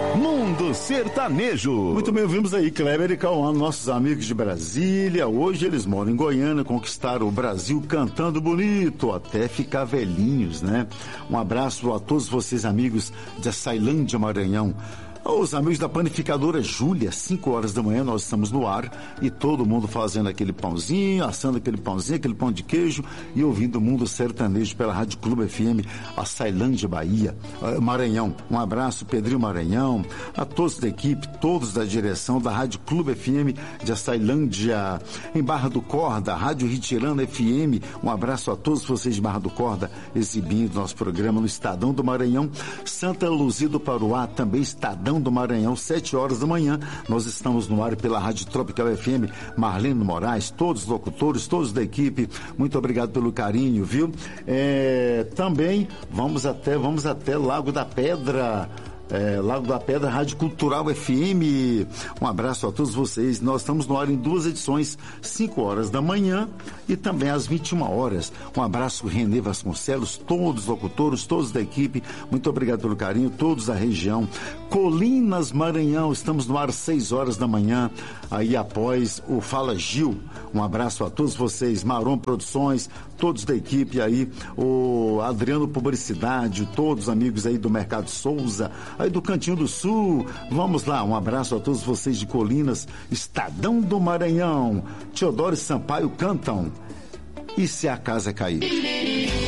Mundo Sertanejo. Muito bem, ouvimos aí Kleber e Cauã, nossos amigos de Brasília. Hoje eles moram em Goiânia, conquistaram o Brasil cantando bonito, até ficar velhinhos, né? Um abraço a todos vocês, amigos de Açailândia, Maranhão. Os amigos da panificadora Júlia, 5 horas da manhã nós estamos no ar e todo mundo fazendo aquele pãozinho, assando aquele pãozinho, aquele pão de queijo e ouvindo o Mundo Sertanejo pela Rádio Clube FM, Açailândia, Bahia, Maranhão. Um abraço, Pedrinho Maranhão, a todos da equipe, todos da direção da Rádio Clube FM de Açailândia, em Barra do Corda, Rádio Ritirana FM. Um abraço a todos vocês de Barra do Corda, exibindo nosso programa no Estadão do Maranhão. Santa Luzia do Paruá, também Estadão do Maranhão, 7 horas da manhã. Nós estamos no ar pela Rádio Tropical FM, Marlene Moraes, todos os locutores, todos da equipe, muito obrigado pelo carinho, viu? Também vamos até Lago da Pedra, Lago da Pedra, Rádio Cultural FM. Um abraço a todos vocês. Nós estamos no ar em 2 edições, 5 horas da manhã e também às 21 horas. Um abraço, Renê Vasconcelos, todos os locutores, todos da equipe. Muito obrigado pelo carinho, todos da região. Colinas, Maranhão, estamos no ar às 6 horas da manhã, aí após o Fala Gil. Um abraço a todos vocês, Marom Produções, todos da equipe aí, o Adriano Publicidade, todos os amigos aí do Mercado Souza, aí do Cantinho do Sul. Vamos lá, um abraço a todos vocês de Colinas, Estadão do Maranhão. Teodoro e Sampaio cantam E Se a Casa Cair.